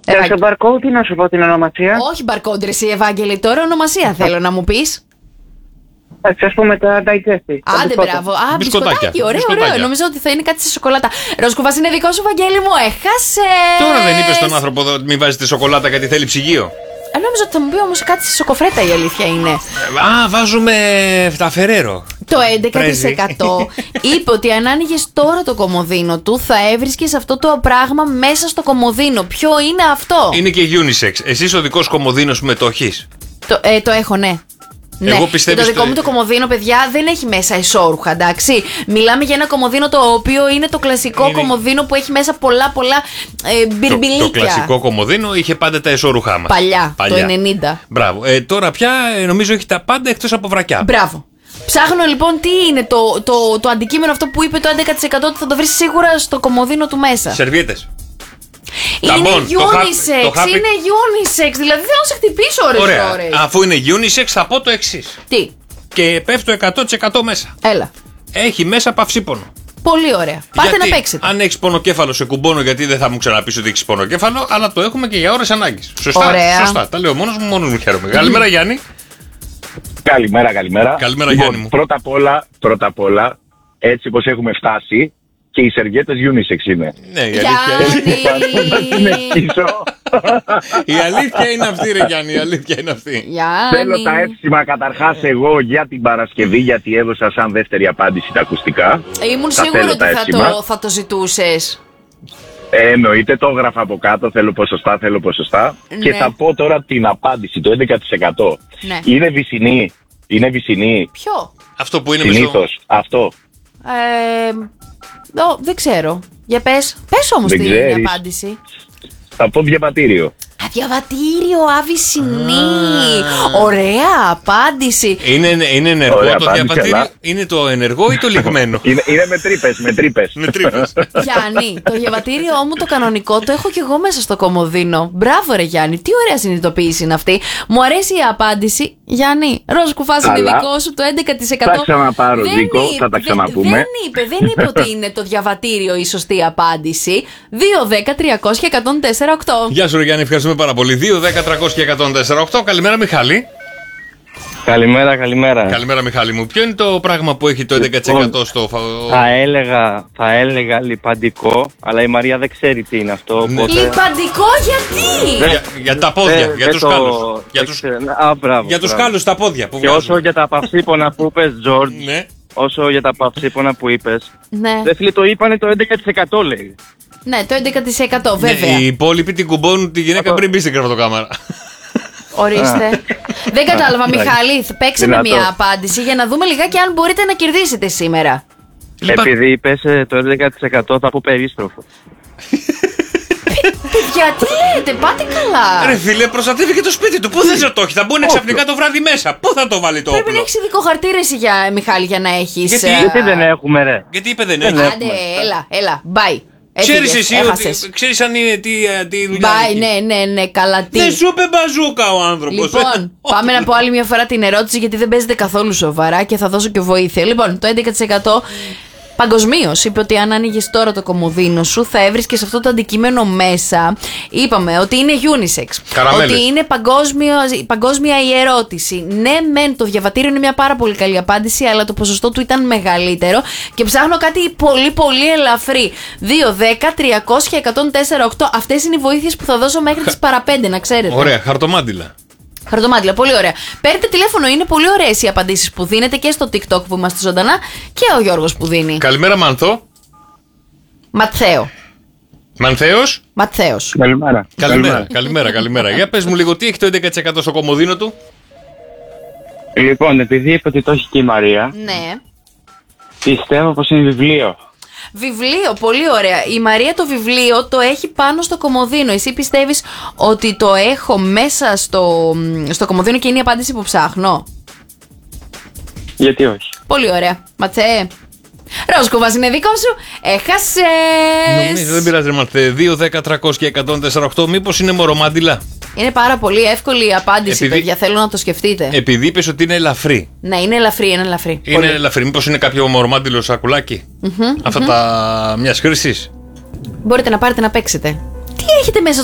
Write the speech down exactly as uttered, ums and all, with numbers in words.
Ευα... Σε μπαρκόντ ή να σου πω την ονομασία? Όχι μπαρκόντ, εσύ Ευάγγελη, τώρα ονομασία θέλω να μου πεις. Ας πούμε τα digestive. Άντε, μπράβο. Α, μπισκοτάκι. Ωραίο, ωραίο. Νομίζω ότι θα είναι κάτι σε σοκολάτα. Ροσκουβάς είναι δικό σου, Βαγγέλη μου. Έχασε. Τώρα δεν είπε στον άνθρωπο ότι μην βάζετε σοκολάτα γιατί θέλει ψυγείο. Ε, νόμιζα ότι θα μου πει όμως κάτι σε σοκοφρέτα, η αλήθεια είναι. Α, βάζουμε τα Φεραίρο. Το έντεκα τοις εκατό είπε ότι αν άνοιγες τώρα το κομοδίνο του θα έβρισκες αυτό το πράγμα μέσα στο κομοδίνο. Ποιο είναι αυτό? Είναι και unisex. Εσείς ο δικός κομοδίνος με το έχεις? Το, ε, το έχω, ναι. Ναι, Εγώ και το δικό μου το κομοδίνο, παιδιά, δεν έχει μέσα ισόρουχα, εντάξει. Μιλάμε για ένα κομοδίνο το οποίο είναι το κλασικό είναι... κομοδίνο που έχει μέσα πολλά πολλά ε, μπιρμπιλίκια. Το, το κλασικό κομοδίνο είχε πάντα τα ισόρουχά μας. Παλιά, Παλιά. το ενενήντα. Μπράβο. Ε, τώρα πια ε, νομίζω έχει τα πάντα εκτός από βρακιά. Μπράβο. Ψάχνω λοιπόν τι είναι το, το, το, το αντικείμενο αυτό που είπε το έντεκα τοις εκατό ότι θα το βρεις σίγουρα στο κομοδίνο του μέσα. Σερβιέτες. Είναι unisex, το happy... είναι unisex, δηλαδή θέλω να σε χτυπήσω ώρες. Ωραία, ώρες. Αφού είναι unisex θα πω το εξής. Τι? Και πέφτω εκατό τοις εκατό μέσα. Έλα. Έχει μέσα παυσίπονο. Πολύ ωραία. Πάτε γιατί, να παίξετε. Αν έχεις πονοκέφαλο σε κουμπώνω, γιατί δεν θα μου ξαναπείς ότι έχεις πονοκέφαλο, αλλά το έχουμε και για ώρες ανάγκης. Σωστά, ωραία. Σωστά. Τα λέω μόνος μου, μόνος μου χαίρομαι. Καλημέρα, Γιάννη. Καλημέρα, καλημέρα. Καλημέρα, λοιπόν, Γιάννη μου. Πρώτα απ' όλα, πρώτα απ' όλα, έτσι πως έχουμε φτάσει, και οι σερβιέτες unisex είναι. Ναι, η αλήθεια είναι. Η αλήθεια είναι αυτή, ρε Γιάννη, η αλήθεια είναι αυτή. Γιάννη. Θέλω τα εύσημα καταρχάς εγώ για την Παρασκευή, γιατί έδωσα σαν δεύτερη απάντηση τα ακουστικά. Ήμουν σίγουρη ότι θα το, θα το ζητούσες. Ε, εννοείται, το έγραφα από κάτω, θέλω ποσοστά, θέλω ποσοστά. Ναι. Και θα πω τώρα την απάντηση, το έντεκα τοις εκατό. Ναι. Είναι βυσσινή, είναι βυσσινή. Ποιο? Αυτό που είναι συνήθως, αυτό. Ε, ο, δεν ξέρω. Για πες. Πες όμως δεν την ξέρεις. απάντηση. Θα πω διαβατήριο. Α, διαβατήριο, αβυσσινή. Ωραία απάντηση. Είναι, είναι ενεργό Ωραία, το απάντηση, διαβατήριο, αλλά... είναι το ενεργό ή το λιγμένο? είναι, είναι με τρύπες, με τρύπες. Με τρύπες. Γιάννη, το διαβατήριό μου το κανονικό το έχω κι εγώ μέσα στο κομοδίνο. Μπράβο ρε Γιάννη, τι ωραία συνειδητοποίηση είναι αυτή. Μου αρέσει η απάντηση. Γιάννη, Ροσκουφάς είναι δικό σου, το έντεκα τοις εκατό. Θα ξαναπάρω Ζήκο, θα τα ξαναπούμε. Δεν είπε, δεν είπε ότι είναι το διαβατήριο η σωστή απάντηση. δύο δέκα τριακόσια εκατόν τέσσερα οκτώ. Γεια σου ρε Γιάννη, ευχαριστούμε πάρα πολύ. δύο δέκα τριακόσια εκατόν τέσσερα οκτώ. Καλημέρα Μιχάλη. Καλημέρα, καλημέρα. Καλημέρα Μιχάλη μου. Ποιο είναι το πράγμα που έχει το έντεκα τοις εκατό στο... Θα έλεγα, θα έλεγα λιπαντικό, αλλά η Μαρία δεν ξέρει τι είναι αυτό. Οπότε... Λιπαντικό γιατί? Για, για τα πόδια, δεν, για δεν τους το... κάλους. Για τους, Α, μπράβο, για τους μπράβο. κάλους τα πόδια που Και βγάζουν. όσο για τα παυσίπονα που είπες, Τζορτζ, Ναι. όσο για τα παυσίπονα που είπες, Ναι. δεν φίλε, το είπανε το έντεκα τοις εκατό λέει. Ναι, το έντεκα τοις εκατό βέβαια. Ναι, οι υπόλοιποι την κουμπώνουν τη γυναίκα πριν μπει στην κρεβατοκάμαρα. Ορίστε. Δεν κατάλαβα, Μιχάλη. Παίξε με Δυνατό. μια απάντηση για να δούμε λιγάκι αν μπορείτε να κερδίσετε σήμερα. Επειδή είπες ε, το έντεκα τοις εκατό θα πω περίστροφο. Γιατί λέτε, πάτε καλά. Ρε φίλε, προστατεύει και το σπίτι του. Πού θες να το έχει? Θα μπουν ξαφνικά το βράδυ μέσα. Πού θα το βάλει το όπλο? Πρέπει να έχει ειδικό χαρτί ρε εσύ, για, Μιχάλη, για να έχει. Γιατί- Γιατί δεν έχουμε ρε. Γιατί είπε δεν Δεν έχει. έχω. Άντε, έλα, έλα, bye. Ξέρεις εσύ έχασες. ότι. Ξέρεις αν είναι τι, τι δουλειά Bye, έχει. ναι, ναι, ναι, καλά τι. Δεν σου είπε μπαζούκα ο άνθρωπος. Λοιπόν, πάμε να πω άλλη μια φορά την ερώτηση, γιατί δεν παίζεται καθόλου σοβαρά και θα δώσω και βοήθεια. Λοιπόν, το έντεκα τοις εκατό παγκοσμίως είπε ότι αν άνοιγες τώρα το κομοδίνο σου θα έβρισκες αυτό το αντικείμενο μέσα. Είπαμε ότι είναι unisex. Καραμέλες. Ότι είναι παγκόσμιο, παγκόσμια η ερώτηση. Ναι, μεν το διαβατήριο είναι μια πάρα πολύ καλή απάντηση, αλλά το ποσοστό του ήταν μεγαλύτερο. Και ψάχνω κάτι πολύ πολύ ελαφρύ. δύο δέκα τριακόσια εκατόν τέσσερα οκτώ. Αυτές είναι οι βοήθειες που θα δώσω μέχρι τις παραπέντε, να ξέρετε. Ωραία, χαρτομάτιλα. Χαρτομάτιλα, πολύ ωραία. Παίρνετε τηλέφωνο, είναι πολύ ωραίες οι απαντήσεις που δίνετε και στο TikTok που είμαστε ζωντανά και ο Γιώργος που δίνει. Καλημέρα Μανθό. Ματθαίο. Μανθαίος. Ματθαίος. Καλημέρα. Καλημέρα, καλημέρα, καλημέρα. Για πες μου λίγο, τι έχει το έντεκα τοις εκατό στο κομοδίνο του? Λοιπόν, επειδή είπε ότι το έχει και η Μαρία, Ναι. πιστεύω πως είναι βιβλίο. Βιβλίο, πολύ ωραία. Η Μαρία το βιβλίο το έχει πάνω στο κομοδίνο. Εσύ πιστεύεις ότι το έχω μέσα στο, στο κομοδίνο και είναι η απάντηση που ψάχνω? Γιατί όχι. Πολύ ωραία. Ματσέ. Ροσκουβάς είναι δικό σου. Έχασες. Νομίζω δεν πειράζει ρε Μανθέ. δύο δέκα τριακόσια εκατόν τέσσερα οκτώ. Μήπως είναι μορομάντιλα? Είναι πάρα πολύ εύκολη η απάντηση, Επειδή- παιδιά. Θέλω να το σκεφτείτε. Επειδή είπες ότι είναι ελαφρύ. Ναι, είναι ελαφρύ, είναι ελαφρύ. Είναι Πολύ. ελαφρύ. Μήπως είναι κάποιο μορομάντιλο σακουλάκι? Αυτά τα μιας χρήσης. Μπορείτε να πάρετε να παίξετε. Τι έχετε μέσα